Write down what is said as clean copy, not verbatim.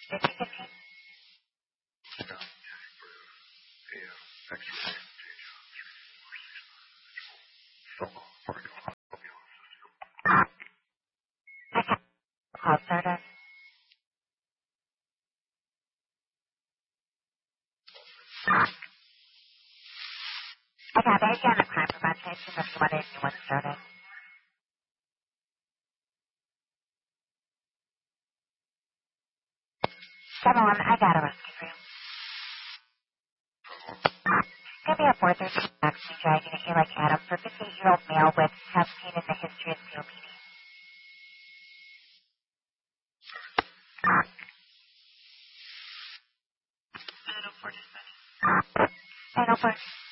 Call service. I got it again. The crime prevention if you wanted a new one started. 7-1, I got a rescue for you. Give me a 413 taxi driving at you like Adam for 58-year-old male with chest pain in the history of COPD. 904.